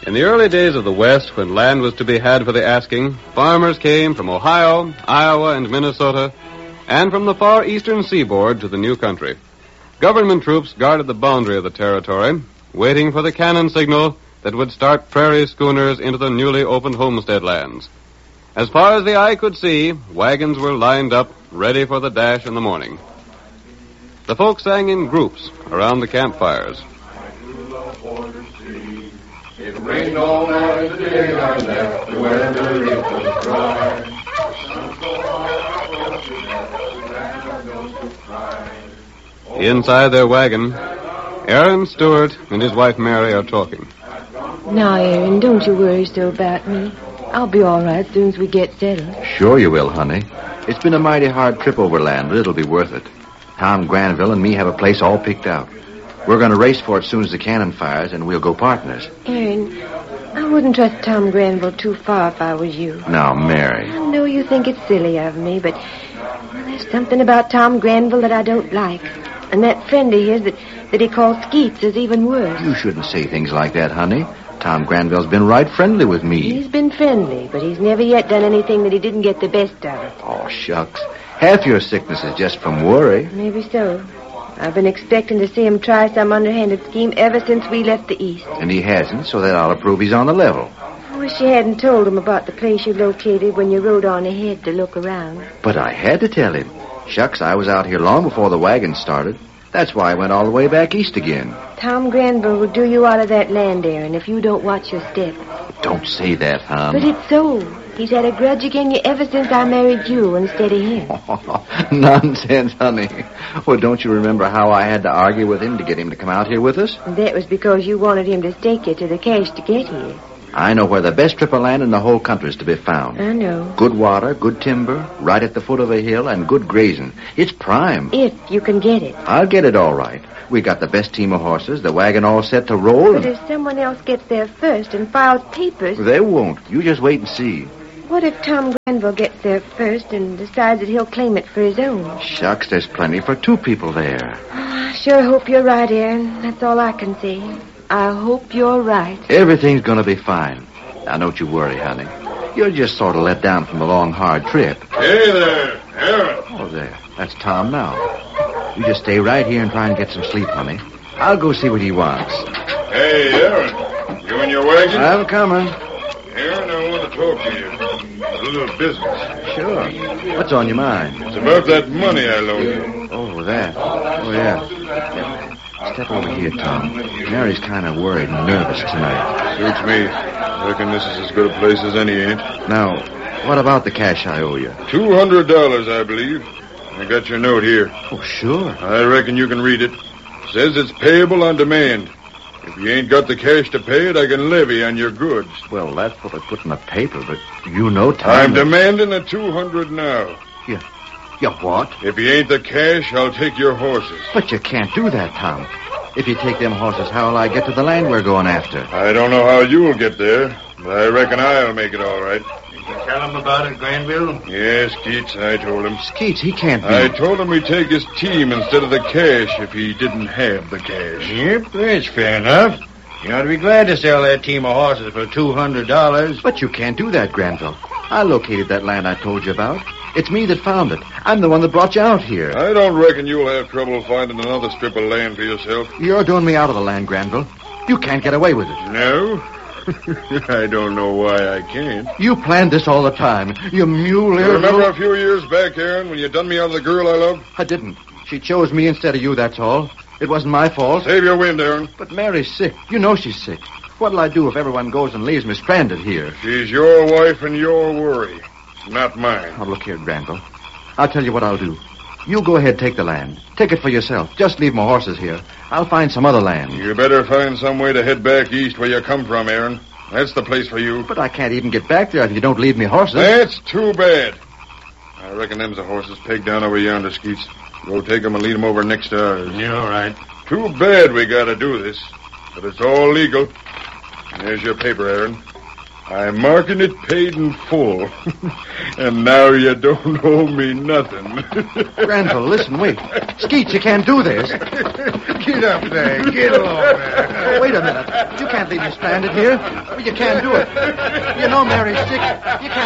In the early days of the West, when land was to be had for the asking, farmers came from Ohio, Iowa, and Minnesota, and from the far eastern seaboard to the new country. Government troops guarded the boundary of the territory, waiting for the cannon signal that would start prairie schooners into the newly opened homestead lands. As far as the eye could see, wagons were lined up, ready for the dash in the morning. The folks sang in groups around the campfires. It rained all night, the day I left, the weather it was dry. Inside their wagon, Aaron Stewart and his wife Mary are talking. Now, Aaron, don't you worry so about me. I'll be all right as soon as we get settled. Sure you will, honey. It's been a mighty hard trip overland, but it'll be worth it. Tom Granville and me have a place all picked out. We're going to race for it as soon as the cannon fires, and we'll go partners. Aaron, I wouldn't trust Tom Granville too far if I was you. Now, Mary. I know you think it's silly of me, but there's something about Tom Granville that I don't like. And that friend of his that he calls Skeets is even worse. You shouldn't say things like that, honey. Tom Granville's been right friendly with me. He's been friendly, but he's never yet done anything that he didn't get the best of it. Oh, shucks. Half your sickness is just from worry. Maybe so. I've been expecting to see him try some underhanded scheme ever since we left the East. And he hasn't, so that ought to prove he's on the level. I wish you hadn't told him about the place you located when you rode on ahead to look around. But I had to tell him. Shucks, I was out here long before the wagon started. That's why I went all the way back east again. Tom Granville will do you out of that land, Aaron, if you don't watch your step. Don't say that, Tom. But it's so. He's had a grudge against you ever since I married you instead of him. Nonsense, honey. Well, don't you remember how I had to argue with him to get him to come out here with us? And that was because you wanted him to stake you to the cash to get here. I know where the best strip of land in the whole country is to be found. I know. Good water, good timber, right at the foot of a hill, and good grazing. It's prime. If you can get it. I'll get it all right. We got the best team of horses, the wagon all set to roll. But if someone else gets there first and files papers... They won't. You just wait and see. What if Tom Granville gets there first and decides that he'll claim it for his own? Shucks, there's plenty for two people there. I sure hope you're right, Aaron. That's all I can say. I hope you're right. Everything's going to be fine. Now, don't you worry, honey. You're just sort of let down from the long, hard trip. Hey there, Aaron. Oh, there. That's Tom now. You just stay right here and try and get some sleep, honey. I'll go see what he wants. Hey, Aaron. You in your wagon? I'm coming. Aaron, I want to talk to you. A little business. Sure. What's on your mind? It's about that money I loaned you. Oh, that. Oh, yeah. Step over here, Tom. Mary's kind of worried and nervous tonight. Suits me. I reckon this is as good a place as any, ain't? Now, what about the cash I owe you? $200, I believe. I got your note here. Oh, sure. I reckon you can read it. Says it's payable on demand. If you ain't got the cash to pay it, I can levy on your goods. Well, that's what I put in the paper, but you know, Tom... I'm demanding the $200 now. You what? If you ain't the cash, I'll take your horses. But you can't do that, Tom. If you take them horses, how'll I get to the land we're going after? I don't know how you'll get there, but I reckon I'll make it all right. Did you tell him about it, Granville? Yes, Keats, I told him. Skeets, he can't be... I told him he'd take his team instead of the cash if he didn't have the cash. Yep, that's fair enough. You ought to be glad to sell that team of horses for $200. But you can't do that, Granville. I located that land I told you about. It's me that found it. I'm the one that brought you out here. I don't reckon you'll have trouble finding another strip of land for yourself. You're doing me out of the land, Granville. You can't get away with it. No? I don't know why I can't. You planned this all the time. You mule-eared... Remember a few years back, Aaron, when you done me out of the girl I loved? I didn't. She chose me instead of you, that's all. It wasn't my fault. Save your wind, Aaron. But Mary's sick. You know she's sick. What'll I do if everyone goes and leaves me stranded here? She's your wife and your worry, not mine. Oh, look here, Granville. I'll tell you what I'll do. You go ahead, take the land. Take it for yourself. Just leave my horses here. I'll find some other land. You better find some way to head back east where you come from, Aaron. That's the place for you. But I can't even get back there if you don't leave me horses. That's too bad. I reckon them's the horses pegged down over yonder, Skeets. Go take them and lead them over next to ours. You're all right. Too bad we gotta do this. But it's all legal. There's your paper, Aaron. I'm marking it paid in full. And now you don't owe me nothing. Granville, listen, wait. Skeets, you can't do this. Get up there. Get along there. Wait a minute. You can't leave me stranded here. You can't do it. You know Mary's sick. You can't